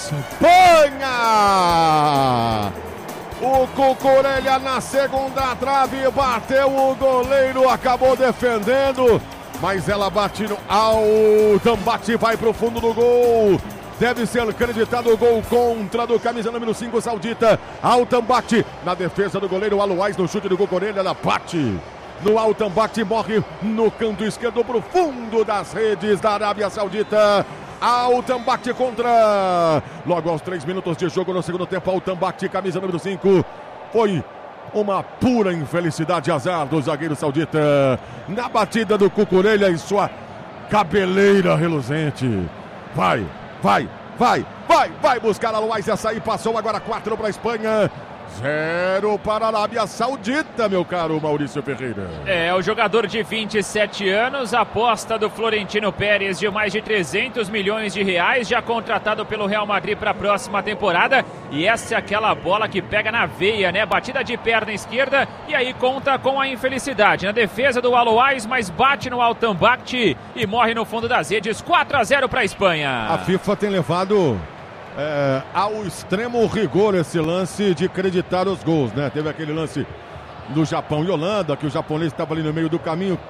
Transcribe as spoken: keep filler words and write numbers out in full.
Espanha! O Cucurella na segunda trave, bateu o goleiro, acabou defendendo, mas ela bate no alto, bate, vai pro fundo do gol. Deve ser acreditado o gol contra do camisa número cinco saudita. Altambate na defesa do goleiro Aluais no chute do Cucurella, ela bate no Altambate, morre no canto esquerdo pro fundo das redes da Arábia Saudita. Altambate contra. Logo aos três minutos de jogo no segundo tempo, Altambate, camisa número cinco. Foi uma pura infelicidade, azar do zagueiro saudita na batida do Cucurella e sua cabeleira reluzente. Vai, vai, vai, vai, vai buscar a Luiz, essa aí passou, agora quatro para a Espanha. Zero para a Arábia Saudita, meu caro Maurício Ferreira. É, o jogador de vinte e sete anos, aposta do Florentino Pérez de mais de trezentos milhões de reais, já contratado pelo Real Madrid para a próxima temporada. E essa é aquela bola que pega na veia, né? Batida de perna esquerda e aí conta com a infelicidade. Na defesa do Alouais, mas bate no Altambate e morre no fundo das redes. quatro a zero para a Espanha. A FIFA tem levado É, ao extremo rigor esse lance de acreditar os gols, né? Teve aquele lance do Japão e Holanda, que o japonês estava ali no meio do caminho,